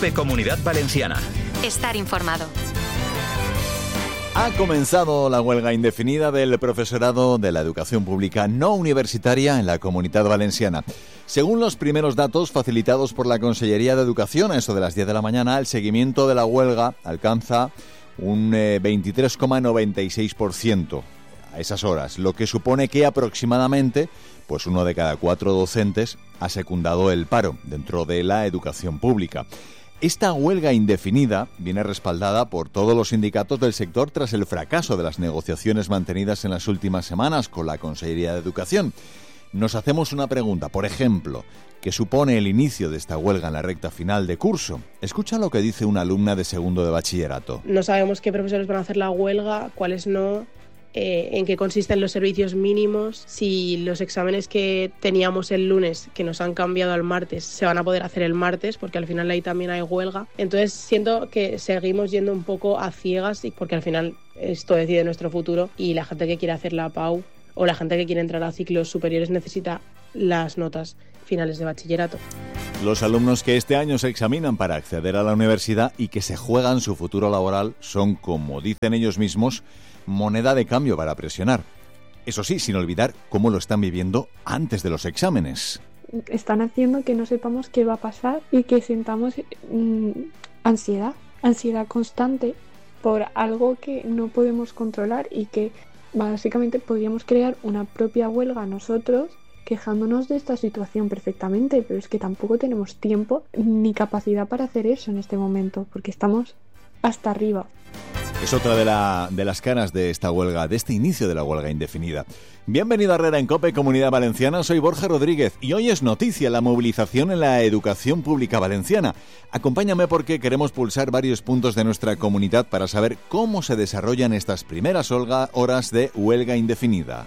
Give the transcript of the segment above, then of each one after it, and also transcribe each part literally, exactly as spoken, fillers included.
COPE Comunidad Valenciana. Estar informado. Ha comenzado la huelga indefinida del profesorado de la educación pública no universitaria en la Comunidad Valenciana. Según los primeros datos facilitados por la Consellería de Educación, a eso de las diez de la mañana, el seguimiento de la huelga alcanza un eh, veintitrés coma noventa y seis por ciento a esas horas, lo que supone que aproximadamente pues uno de cada cuatro docentes ha secundado el paro dentro de la educación pública. Esta huelga indefinida viene respaldada por todos los sindicatos del sector tras el fracaso de las negociaciones mantenidas en las últimas semanas con la Consellería de Educación. Nos hacemos una pregunta, por ejemplo, ¿qué supone el inicio de esta huelga en la recta final de curso? Escucha lo que dice una alumna de segundo de bachillerato. No sabemos qué profesores van a hacer la huelga, cuáles no, eh, en qué consisten los servicios mínimos, si los exámenes que teníamos el lunes, que nos han cambiado al martes, se van a poder hacer el martes, porque al final ahí también hay huelga. Entonces siento que seguimos yendo un poco a ciegas, porque al final esto decide nuestro futuro y la gente que quiere hacer la P A U o la gente que quiere entrar a ciclos superiores necesita las notas finales de bachillerato. Los alumnos que este año se examinan para acceder a la universidad y que se juegan su futuro laboral son, como dicen ellos mismos, moneda de cambio para presionar. Eso sí, sin olvidar cómo lo están viviendo antes de los exámenes. Están haciendo que no sepamos qué va a pasar y que sintamos mmm, ansiedad, ansiedad constante por algo que no podemos controlar y que básicamente podríamos crear una propia huelga nosotros quejándonos de esta situación perfectamente, pero es que tampoco tenemos tiempo ni capacidad para hacer eso en este momento, porque estamos hasta arriba. Es otra de, la, de las caras de esta huelga, de este inicio de la huelga indefinida. Bienvenido a Herrera en COPE Comunidad Valenciana, soy Borja Rodríguez y hoy es noticia la movilización en la educación pública valenciana. Acompáñame porque queremos pulsar varios puntos de nuestra comunidad para saber cómo se desarrollan estas primeras holga, horas de huelga indefinida.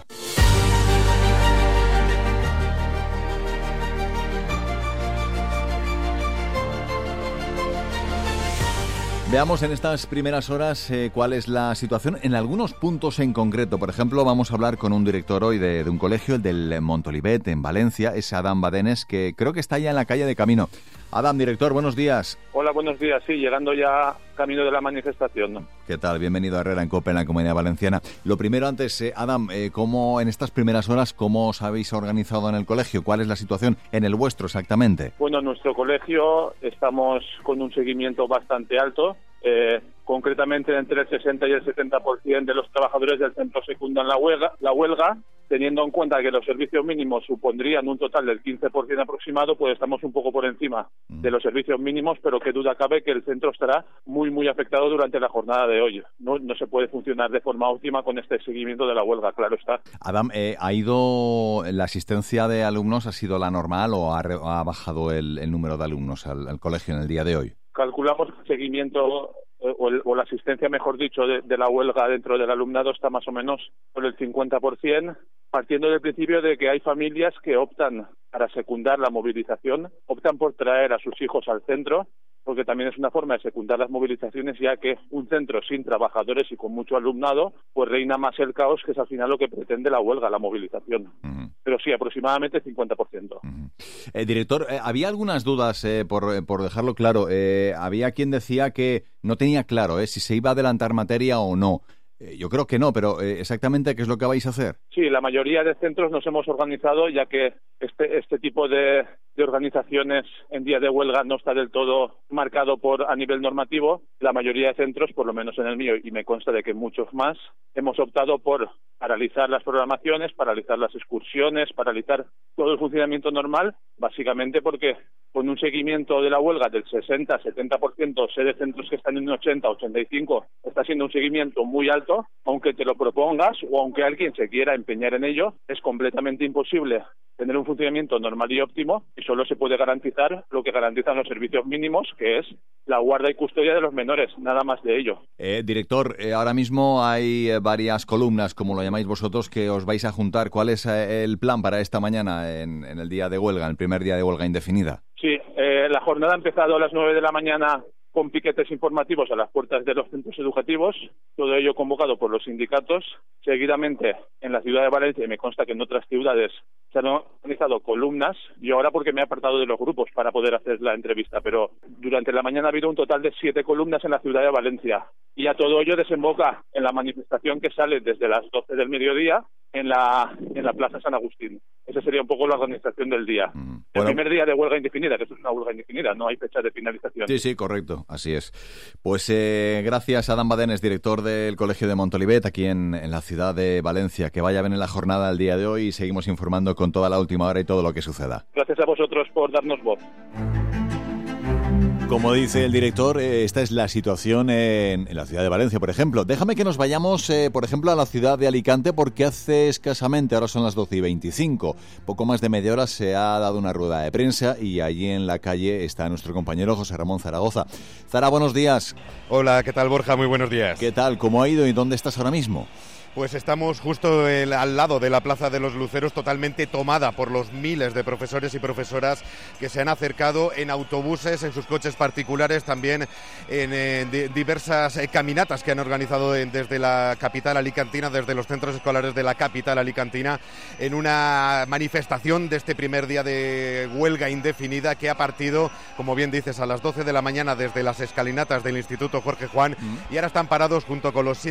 Veamos en estas primeras horas eh, cuál es la situación en algunos puntos en concreto. Por ejemplo, vamos a hablar con un director hoy de, de un colegio, el del Montolivet, en Valencia. Es Adam Badenes, que creo que está ya en la calle de camino. Adam, director, buenos días. Hola, buenos días. Sí, llegando ya camino de la manifestación, ¿no? ¿Qué tal? Bienvenido a Herrera en COPE en la Comunidad Valenciana. Lo primero antes, eh, Adam, eh, ¿cómo en estas primeras horas, cómo os habéis organizado en el colegio? ¿Cuál es la situación en el vuestro exactamente? Bueno, en nuestro colegio estamos con un seguimiento bastante alto. Eh, concretamente entre el sesenta y el setenta por ciento de los trabajadores del centro secundan la huelga, la huelga, teniendo en cuenta que los servicios mínimos supondrían un total del quince por ciento aproximado, pues estamos un poco por encima de los servicios mínimos, pero qué duda cabe que el centro estará muy muy afectado durante la jornada de hoy. No, no se puede funcionar de forma óptima con este seguimiento de la huelga, claro está. Adam, eh, ¿ha ido la asistencia de alumnos, ha sido la normal o ha, ha bajado el, el número de alumnos al, al colegio en el día de hoy? Calculamos el seguimiento o, el, o la asistencia, mejor dicho, de, de la huelga dentro del alumnado está más o menos por el cincuenta por ciento, partiendo del principio de que hay familias que optan para secundar la movilización, optan por traer a sus hijos al centro, porque también es una forma de secundar las movilizaciones, ya que un centro sin trabajadores y con mucho alumnado, pues reina más el caos, que es al final lo que pretende la huelga, la movilización. Uh-huh. Pero sí, aproximadamente cincuenta por ciento. Uh-huh. Eh, director, eh, había algunas dudas, eh, por, por dejarlo claro. Eh, había quien decía que no tenía claro eh, si se iba a adelantar materia o no. Eh, yo creo que no, pero eh, exactamente ¿qué es lo que vais a hacer? Sí, la mayoría de centros nos hemos organizado, ya que este, este tipo de, de organizaciones en día de huelga no está del todo marcado por a nivel normativo. La mayoría de centros, por lo menos en el mío, y me consta de que muchos más, hemos optado por paralizar las programaciones, paralizar las excursiones, paralizar todo el funcionamiento normal, básicamente porque con un seguimiento de la huelga del sesenta a setenta por ciento, sé de centros que están en un ochenta a ochenta y cinco por ciento, está siendo un seguimiento muy alto. Aunque te lo propongas o aunque alguien se quiera empeñar en ello, es completamente imposible tener un funcionamiento normal y óptimo, y solo se puede garantizar lo que garantizan los servicios mínimos, que es la guarda y custodia de los menores, nada más de ello. Eh, director, eh, ahora mismo hay eh, varias columnas, como lo llamáis vosotros, que os vais a juntar. ¿Cuál es eh, el plan para esta mañana en, en el día de huelga, en el primer día de huelga indefinida? Sí, eh, la jornada ha empezado a las nueve de la mañana con piquetes informativos a las puertas de los centros educativos, todo ello convocado por los sindicatos. Seguidamente, en la ciudad de Valencia, y me consta que en otras ciudades se han organizado columnas, yo ahora porque me he apartado de los grupos para poder hacer la entrevista, pero durante la mañana ha habido un total de siete columnas en la ciudad de Valencia, y a todo ello desemboca en la manifestación que sale desde las doce del mediodía en la en la Plaza San Agustín. Esa sería un poco la organización del día. Mm, bueno. El primer día de huelga indefinida, que esto es una huelga indefinida, no hay fecha de finalización. Sí, sí, correcto, así es. Pues eh, gracias a Adán Badenes, director del Colegio de Montolivet, aquí en, en la ciudad de Valencia. Que vaya bien en la jornada del día de hoy y seguimos informando con toda la última hora y todo lo que suceda. Gracias a vosotros por darnos voz. Como dice el director, eh, esta es la situación en, en la ciudad de Valencia, por ejemplo. Déjame que nos vayamos, eh, por ejemplo, a la ciudad de Alicante, porque hace escasamente, ahora son las doce y veinticinco, poco más de media hora se ha dado una rueda de prensa y allí en la calle está nuestro compañero José Ramón Zaragoza. Zara, buenos días. Hola, ¿qué tal, Borja? Muy buenos días. ¿Qué tal? ¿Cómo ha ido y dónde estás ahora mismo? Pues estamos justo el, al lado de la Plaza de los Luceros, totalmente tomada por los miles de profesores y profesoras que se han acercado en autobuses, en sus coches particulares, también en, en di, diversas eh, caminatas que han organizado en, desde la capital alicantina, desde los centros escolares de la capital alicantina, en una manifestación de este primer día de huelga indefinida que ha partido, como bien dices, a las doce de la mañana desde las escalinatas del Instituto Jorge Juan, mm. y ahora están parados junto con los